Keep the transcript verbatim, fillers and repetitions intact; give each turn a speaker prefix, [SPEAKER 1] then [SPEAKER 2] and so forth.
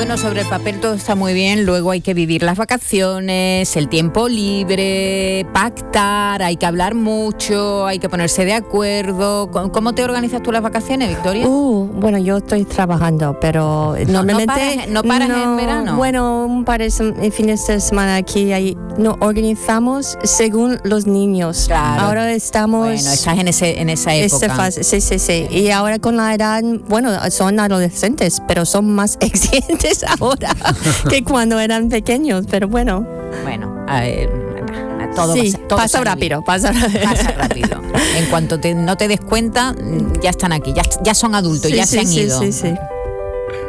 [SPEAKER 1] Bueno, sobre el papel todo está muy bien, luego hay que vivir las vacaciones, el tiempo libre, pactar, hay que hablar mucho, hay que ponerse de acuerdo. ¿Cómo te organizas tú las vacaciones, Victoria?
[SPEAKER 2] Uh, bueno, yo estoy trabajando, pero
[SPEAKER 1] no,
[SPEAKER 2] normalmente...
[SPEAKER 1] ¿No paras, no paras
[SPEAKER 2] no,
[SPEAKER 1] en verano?
[SPEAKER 2] Bueno, un par de fines de semana aquí hay, no organizamos según los niños.
[SPEAKER 1] Claro.
[SPEAKER 2] Ahora estamos...
[SPEAKER 1] Bueno, estás en, ese, en esa época.
[SPEAKER 2] Fase, sí, sí, sí. Y ahora con la edad, bueno, son adolescentes, pero son más exigentes ahora que cuando eran pequeños, pero bueno.
[SPEAKER 1] Bueno, a ver, todo,
[SPEAKER 2] sí,
[SPEAKER 1] pasa, todo
[SPEAKER 2] pasa rápido, pasa rápido.
[SPEAKER 1] Pasa rápido. En cuanto te, no te des cuenta, ya están aquí, ya, ya son adultos,
[SPEAKER 2] sí,
[SPEAKER 1] ya
[SPEAKER 2] sí,
[SPEAKER 1] se han
[SPEAKER 2] sí,
[SPEAKER 1] ido.
[SPEAKER 2] Sí, sí, sí.